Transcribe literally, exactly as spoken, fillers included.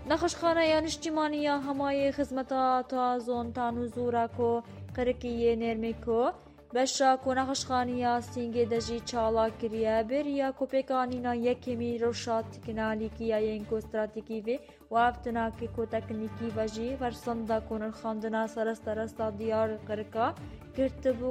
نەخۆشخانە یان نیشتیمانیە هەمایە خزمەتە تا زۆنتان و زوورەکۆ قرکیە نێرمێکۆ بەشە کۆ نەخۆشخانیە سینگێ دەژی چاڵا کریە بێریە کۆپێکانینا یەکێمی ڕەوشا تکنالیکیە یەنکۆ استراتیکی vê وافتناکê کۆتەکنیکî ve jî wersanda konirxandina serestteresta diyar qirika girtibû